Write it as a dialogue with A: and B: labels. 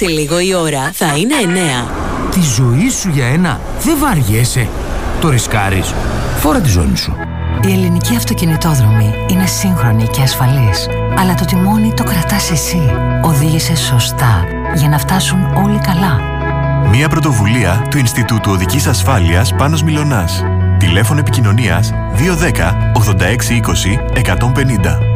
A: Σε λίγο η ώρα θα είναι 9.
B: Τη ζωή σου για ένα δεν βαριέσαι. Το ρισκάρεις. Φόρα τη ζώνη σου.
C: Η ελληνική αυτοκινητόδρομη είναι σύγχρονη και ασφαλής. Αλλά το τιμόνι το κρατάς εσύ. Οδήγησε σωστά για να φτάσουν όλοι καλά.
D: Μια πρωτοβουλία του Ινστιτούτου Οδικής Ασφάλειας Πάνος Μιλωνάς. Τηλέφωνο επικοινωνίας 210 86 20 150.